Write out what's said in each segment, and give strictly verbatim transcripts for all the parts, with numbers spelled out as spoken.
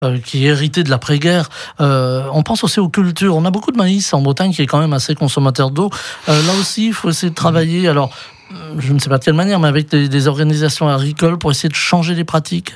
euh, qui est hérité de l'après-guerre. Euh, on pense aussi aux cultures. On a beaucoup de maïs en Bretagne qui est quand même assez consommateur d'eau. Euh, là aussi, il faut essayer de travailler. Alors, je ne sais pas de quelle manière, mais avec des, des organisations agricoles pour essayer de changer les pratiques.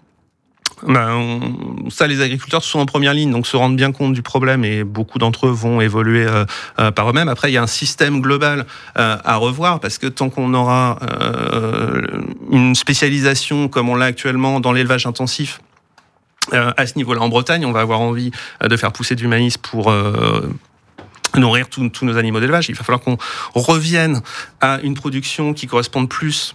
Ben, on, ça, les agriculteurs sont en première ligne, donc se rendent bien compte du problème et beaucoup d'entre eux vont évoluer euh, euh, par eux-mêmes. Après, il y a un système global euh, à revoir parce que tant qu'on aura euh, une spécialisation comme on l'a actuellement dans l'élevage intensif, euh, à ce niveau-là en Bretagne, on va avoir envie de faire pousser du maïs pour... Euh, nourrir tous nos animaux d'élevage. Il va falloir qu'on revienne à une production qui corresponde plus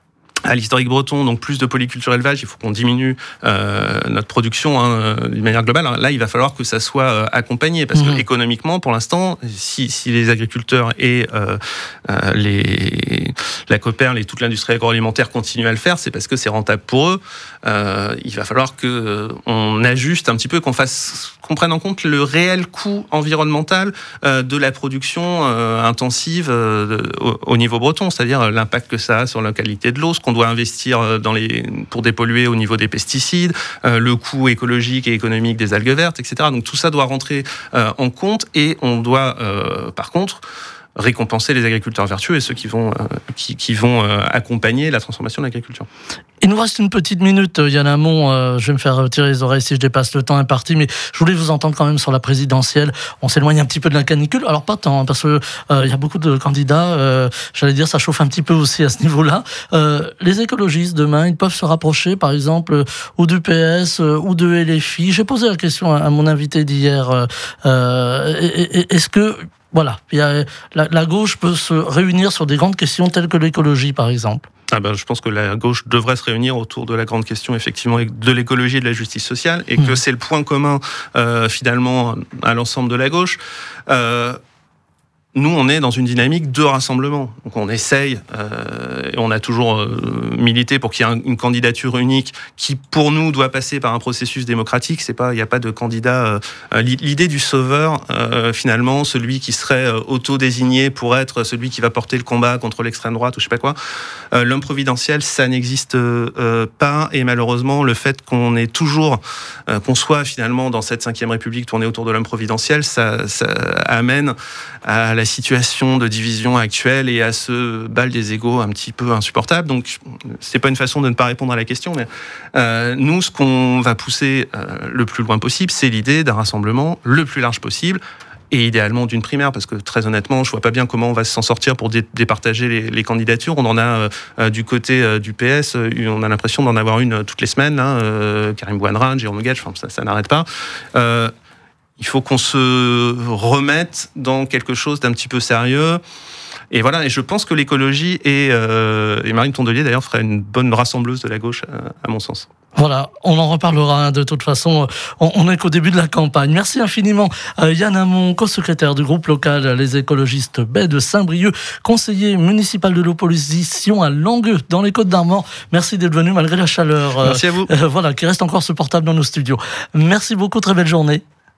à l'historique breton, donc plus de polyculture élevage. Il faut qu'on diminue euh, notre production hein, d'une manière globale. Alors là, il va falloir que ça soit euh, accompagné, parce mmh. que économiquement, pour l'instant, si, si les agriculteurs et euh, euh, les, la Cooperl et toute l'industrie agroalimentaire continuent à le faire, c'est parce que c'est rentable pour eux. Euh, il va falloir que euh, on ajuste un petit peu, qu'on fasse, qu'on prenne en compte le réel coût environnemental euh, de la production euh, intensive euh, de, au, au niveau breton, c'est-à-dire l'impact que ça a sur la qualité de l'eau, ce qu'on doit investir dans les, pour dépolluer au niveau des pesticides, euh, le coût écologique et économique des algues vertes, et cetera. Donc tout ça doit rentrer euh, en compte et on doit, euh, par contre, récompenser les agriculteurs vertueux et ceux qui vont, euh, qui, qui vont euh, accompagner la transformation de l'agriculture. Il nous reste une petite minute, Yann Hamon. Euh, je vais me faire tirer les oreilles si je dépasse le temps imparti, mais je voulais vous entendre quand même sur la présidentielle. On s'éloigne un petit peu de la canicule. Alors pas tant, parce qu'il euh, y a beaucoup de candidats. Euh, j'allais dire, ça chauffe un petit peu aussi à ce niveau-là. Euh, les écologistes, demain, ils peuvent se rapprocher, par exemple, ou du P S euh, ou de L F I. J'ai posé la question à, à mon invité d'hier. Euh, est-ce que... Voilà, il y a, la, la gauche peut se réunir sur des grandes questions telles que l'écologie, par exemple. Ah ben, je pense que la gauche devrait se réunir autour de la grande question, effectivement, de l'écologie et de la justice sociale, et mmh. que c'est le point commun, euh, finalement, à l'ensemble de la gauche. Euh, Nous, on est dans une dynamique de rassemblement. Donc, on essaye, euh, et on a toujours euh, milité pour qu'il y ait un, une candidature unique qui, pour nous, doit passer par un processus démocratique. C'est pas, il n'y a pas de candidat. Euh, l'idée du sauveur, euh, finalement, celui qui serait euh, auto-désigné pour être celui qui va porter le combat contre l'extrême droite ou je sais pas quoi. Euh, l'homme providentiel, ça n'existe euh, pas. Et malheureusement, le fait qu'on ait toujours, euh, qu'on soit finalement dans cette cinquième République tournée autour de l'homme providentiel, ça, ça amène à la situation de division actuelle et à ce bal des égos un petit peu insupportable. Donc, c'est pas une façon de ne pas répondre à la question, mais euh, nous, ce qu'on va pousser euh, le plus loin possible, c'est l'idée d'un rassemblement le plus large possible, et idéalement d'une primaire, parce que très honnêtement, je vois pas bien comment on va s'en sortir pour dé- départager les, les candidatures. On en a euh, du côté euh, du P S, euh, on a l'impression d'en avoir une euh, toutes les semaines, hein, euh, Karim Bouanran, Jérôme Gage, enfin, ça, ça n'arrête pas. Euh, Il faut qu'on se remette dans quelque chose d'un petit peu sérieux. Et voilà, et je pense que l'écologie et, euh, et Marine Tondelier, d'ailleurs, ferait une bonne rassembleuse de la gauche, à, à mon sens. Voilà, on en reparlera de toute façon. On n'est qu'au début de la campagne. Merci infiniment Yann Hamon, co-secrétaire du groupe local Les Écologistes Baie de Saint-Brieuc, conseiller municipal de l'opposition à Langueux, dans les Côtes-d'Armor. Merci d'être venu malgré la chaleur. Merci à vous. Euh, voilà, qui reste encore supportable dans nos studios. Merci beaucoup, très belle journée.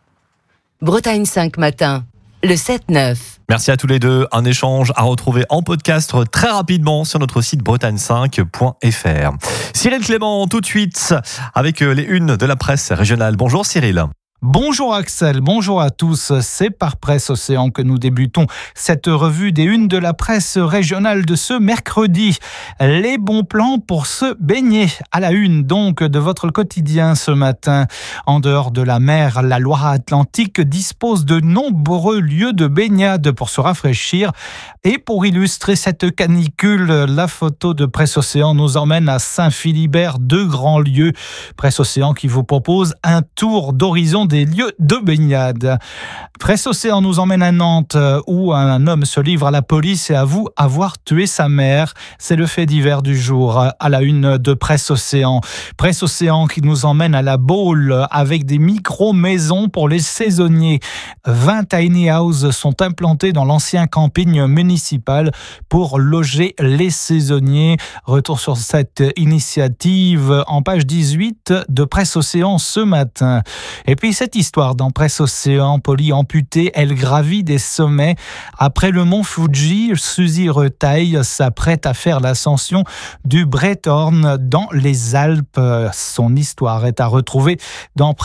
Bretagne cinq matin, le sept neuf. Merci à tous les deux. Un échange à retrouver en podcast très rapidement sur notre site bretagne cinq point f r. Cyril Clément, tout de suite, avec les unes de la presse régionale. Bonjour Cyril. Bonjour Axel, bonjour à tous. C'est par Presse Océan que nous débutons cette revue des unes de la presse régionale de ce mercredi. Les bons plans pour se baigner. À la une donc de votre quotidien ce matin. En dehors de la mer, la Loire-Atlantique dispose de nombreux lieux de baignade pour se rafraîchir. Et pour illustrer cette canicule, la photo de Presse Océan nous emmène à Saint-Philibert, deux grands lieux. Presse Océan qui vous propose un tour d'horizon des lieux de baignade. Presse Océan nous emmène à Nantes où un homme se livre à la police et avoue avoir tué sa mère. C'est le fait divers du jour à la une de Presse Océan. Presse Océan qui nous emmène à la Baule avec des micro-maisons pour les saisonniers. vingt tiny houses sont implantées dans l'ancien camping municipal pour loger les saisonniers. Retour sur cette initiative en page dix-huit de Presse Océan ce matin. Et puis cette histoire dans Presse Océan, polyamputée, elle gravit des sommets. Après le mont Fuji, Suzy Retailleau s'apprête à faire l'ascension du Breithorn dans les Alpes. Son histoire est à retrouver dans